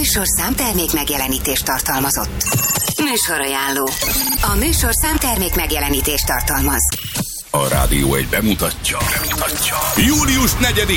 műsorszám termék megjelenítést tartalmazott. Műsorajánló. A műsorszám termék megjelenítést tartalmaz. A Rádió 1 bemutatja. Július 4-e